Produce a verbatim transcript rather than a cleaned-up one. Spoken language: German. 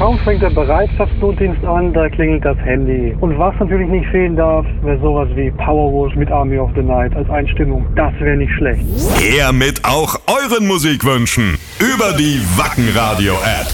Kaum fängt der Bereitschaftsnotdienst an, da klingelt das Handy. Und was natürlich nicht fehlen darf, wäre sowas wie Powerwash mit Army of the Night als Einstimmung. Das wäre nicht schlecht. Her mit auch euren Musikwünschen über die Wacken Radio App.